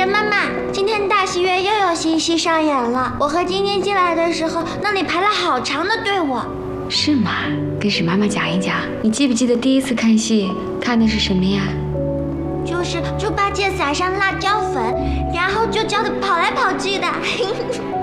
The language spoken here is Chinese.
妈妈，今天大戏院又有新戏上演了。我和晶晶进来的时候，那里排了好长的队伍。 是吗？跟史妈妈讲一讲，你记不记得第一次看戏看的是什么呀？ 就是猪八戒撒上辣椒粉，然后就叫他跑来跑去的。